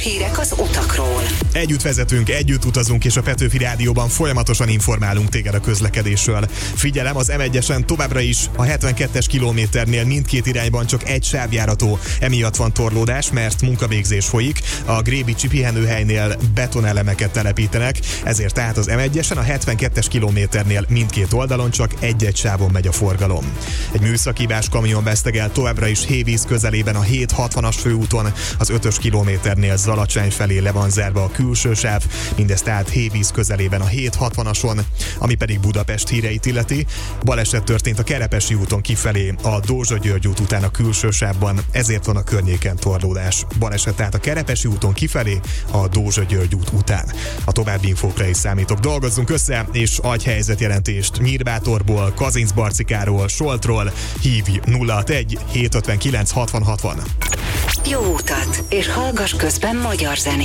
hírek az utakról. Együtt vezetünk, együtt utazunk, és a Petőfi Rádióban folyamatosan informálunk téged a közlekedésről. Figyelem, az M1-esen továbbra is a 72-es kilométernél mindkét irányban csak egy sávjárató. Emiatt van torlódás, mert munkavégzés folyik. A Grébicsi pihenőhelynél betonelemeket telepítenek, ezért tehát az M1-esen a 72-es kilométernél mindkét oldalon csak egy-egy sávon megy a forgalom. Egy műszakhibás kamion vesztegel továbbra is Hévíz közelében a 760-as főúton, az 5-ös kilométernél Zalacsány felé le van zárva a külső sáv, mindez tehát Hévíz közelében a 760-ason, ami pedig Budapest híreit illeti. Baleset történt a Kerepesi úton kifelé, a Dózsa-György út után a külső sávban, ezért van a környéken torlódás. Baleset tehát a Kerepesi úton kifelé, a Dózsa-György út után. A további infókra is számítok. Dolgozzunk össze, és adj helyzetjelentést Nyírbátorból, Kazincbarcikáról, Soltról. Hívj 061 759 60 60. Jó utat, és hallgass közben magyar zenét.